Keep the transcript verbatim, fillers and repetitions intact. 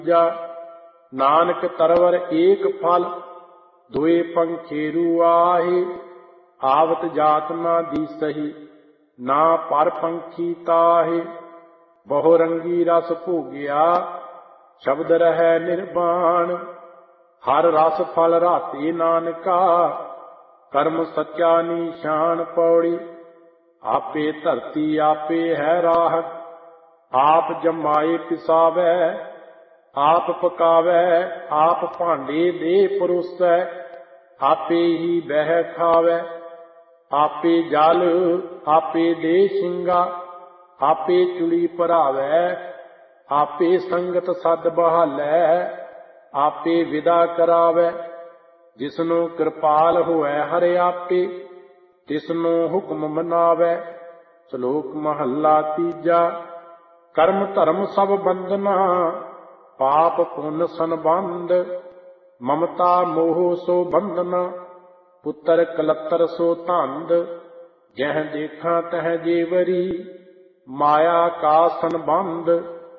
ਤੀਜਾ। ਨਾਨਕ ਤਰਵਰ ਏਕ ਫਲ, ਦੋਏ ਪੰਖੇਰੂ ਆਹੇ। ਆਵਤ ਜਾਤ ਨਾ ਦੀਸਹੀ, ਨਾ ਪਰ ਪੰਖੀ ਤਾਹੇ। ਬਹੁ ਰੰਗੀ ਰਸ ਭੋਗਿਆ, ਸ਼ਬਦ ਰਹਿ ਨਿਰਵਾਣ। ਹਰ ਰਸ ਫਲ ਰਾਤੇ ਨਾਨਕਾ, ਕਰਮ ਸੱਚਾ ਨੀਸ਼ਾਨ। ਪੌੜੀ। ਆਪੇ ਧਰਤੀ ਆਪੇ ਹੈ ਰਾਹਤ, ਆਪ ਜਮਾਏ ਪਿਸਾਵੈ। ਆਪ ਪਕਾਵੈ, ਆਪ ਭਾਂਡੇ ਦੇ ਪਰੋਸੈ। ਆਪੇ ਹੀ ਬਹਿ ਖਾਵੈ, ਆਪੇ ਜਲ ਆਪੇ ਦੇ ਸਿੰਘਾ। ਆਪੇ ਚੁਲੀ ਭਰਾਵੈ, ਆਪੇ ਸੰਗਤ ਸਦ ਬਹਾਲੈ। ਆਪੇ ਵਿਦਾ ਕਰਾਵੈ, ਜਿਸਨੂੰ ਕਿਰਪਾਲ ਹੋਇ ਹਰਿ ਆਪੇ। ਤਿਸਨੂੰ ਹੁਕਮ ਮਨਾਵੈ। ਸ਼ਲੋਕ ਮਹੱਲਾ ਤੀਜਾ। ਕਰਮ ਧਰਮ ਸਭ ਬੰਧਨਾ, ਪਾਪ ਪੁੰਨ ਸੰਬੰਧ। ਮਮਤਾ ਮੋਹ ਸੋ ਬੰਧਨਾ, ਪੁੱਤਰ ਕਲੱਤਰ ਸੋ ਧੰਦ। ਜਹ ਦੇਖਾਂ ਤਹ ਜੇਵਰੀ, ਮਾਇਆ ਕਾ ਸੰਬੰਧ।